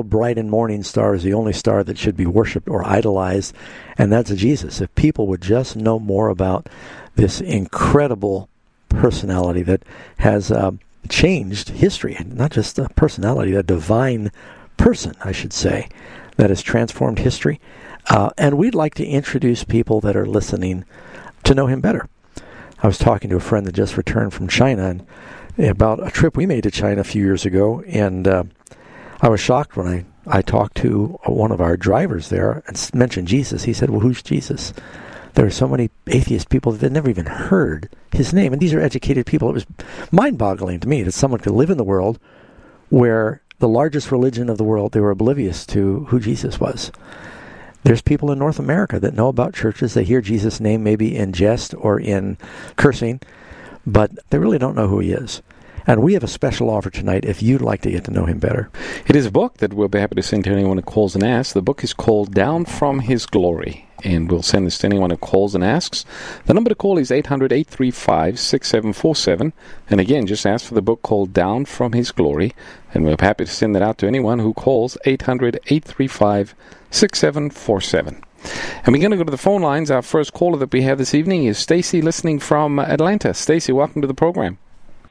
bright and morning star is the only star that should be worshipped or idolized, and that's Jesus. If people would just know more about this incredible personality that has changed history, and not just a personality, a divine person, I should say, that has transformed history. And we'd like to introduce people that are listening to know him better. I was talking to a friend that just returned from China and about a trip we made to China a few years ago, and I was shocked when I talked to one of our drivers there and mentioned Jesus. He said, well, who's Jesus? There are so many atheist people that had never even heard his name, and these are educated people. It was mind-boggling to me that someone could live in the world where the largest religion of the world, they were oblivious to who Jesus was. There's people in North America that know about churches. They hear Jesus' name maybe in jest or in cursing, but they really don't know who he is. And we have a special offer tonight if you'd like to get to know him better. It is a book that we'll be happy to send to anyone who calls and asks. The book is called Down from His Glory, and we'll send this to anyone who calls and asks. The number to call is 800-835-6747. And again, just ask for the book called Down from His Glory, and we're happy to send that out to anyone who calls 800-835-6747. And we're going to go to the phone lines. Our first caller that we have this evening is Stacy, listening from Atlanta. Stacy, welcome to the program.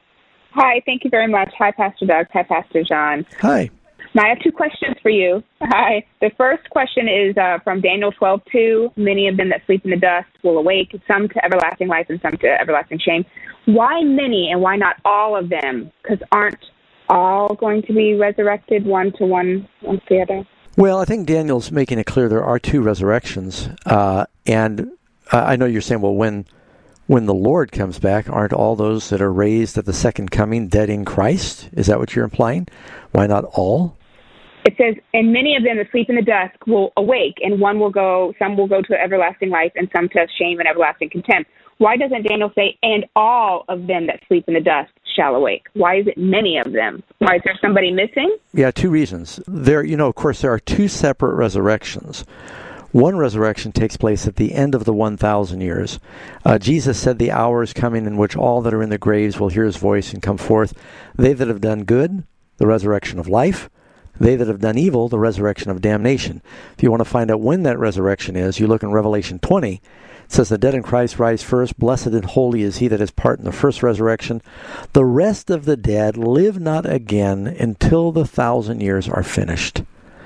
Hi, thank you very much. Hi, Pastor Doug. Hi, Pastor John. Hi. Now, I have two questions for you. Hi. The first question is from Daniel 12:2. Many of them that sleep in the dust will awake, some to everlasting life and some to everlasting shame. Why many and why not all of them? Because aren't all going to be resurrected one to the other? Well, I think Daniel's making it clear there are two resurrections. And I know you're saying, well, when the Lord comes back, aren't all those that are raised at the second coming dead in Christ? Is that what you're implying? Why not all? It says, and many of them that sleep in the dust will awake, and some will go to everlasting life, and some to shame and everlasting contempt. Why doesn't Daniel say, and all of them that sleep in the dust shall awake? Why is it many of them? Why is there somebody missing? Yeah, two reasons. Of course, there are two separate resurrections. One resurrection takes place at the end of the 1,000 years. Jesus said the hour is coming in which all that are in the graves will hear his voice and come forth. They that have done good, the resurrection of life. They that have done evil, the resurrection of damnation. If you want to find out when that resurrection is, you look in Revelation 20. It says, the dead in Christ rise first. Blessed and holy is he that has part in the first resurrection. The rest of the dead live not again until the 1,000 years are finished.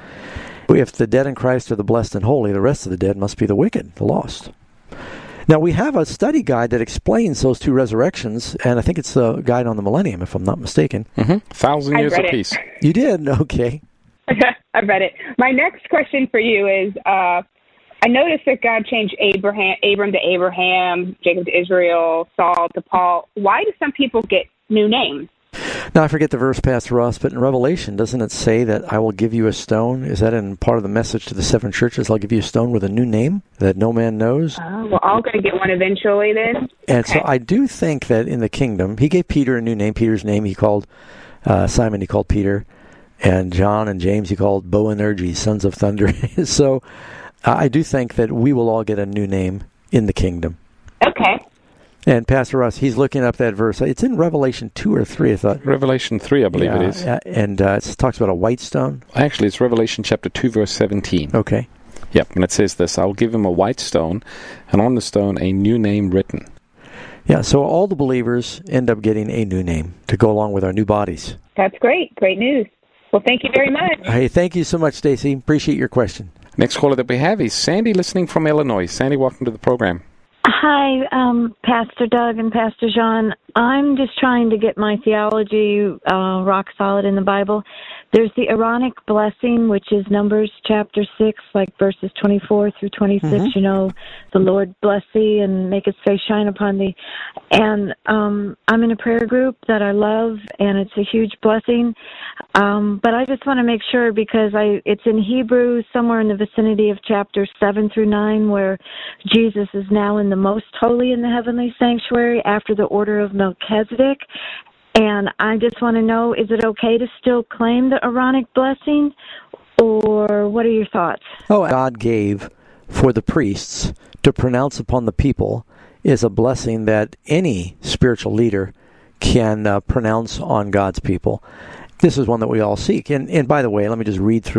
If the dead in Christ are the blessed and holy, the rest of the dead must be the wicked, the lost. Now, we have a study guide that explains those two resurrections, and I think it's the guide on the millennium, if I'm not mistaken. 1,000 years apiece. You did? Okay. I've read it. My next question for you is, I noticed that God changed Abram to Abraham, Jacob to Israel, Saul to Paul. Why do some people get new names? Now, I forget the verse, Pastor Ross, but in Revelation, doesn't it say that I will give you a stone? Is that in part of the message to the seven churches? I'll give you a stone with a new name that no man knows. We're all going to get one eventually then? And so I do think that in the kingdom, he gave Peter a new name. Peter's name he called Simon, he called Peter. And John and James he called Boanerges, sons of thunder. So I do think that we will all get a new name in the kingdom. Okay. And Pastor Ross, he's looking up that verse. It's in Revelation 2 or 3, I thought. Revelation 3, I believe it is. And it talks about a white stone. Actually, it's Revelation chapter 2, verse 17. Okay. Yep, and it says this, I will give him a white stone, and on the stone a new name written. Yeah, so all the believers end up getting a new name to go along with our new bodies. That's great. Great news. Well, thank you very much. Hey, thank you so much, Stacy. Appreciate your question. Next caller that we have is Sandy, listening from Illinois. Sandy, welcome to the program. Hi, Pastor Doug and Pastor John. I'm just trying to get my theology rock solid in the Bible. There's the Aaronic blessing, which is Numbers chapter 6, like verses 24 through 26. You know, the Lord bless thee and make his face shine upon thee. And I'm in a prayer group that I love, and it's a huge blessing. But I just want to make sure, because it's in Hebrews, somewhere in the vicinity of chapter 7 through 9, where Jesus is now in the most holy in the heavenly sanctuary after the order of Melchizedek. And I just want to know, is it okay to still claim the Aaronic blessing, or what are your thoughts? God gave for the priests to pronounce upon the people is a blessing that any spiritual leader can pronounce on God's people. This is one that we all seek. And by the way, let me just read through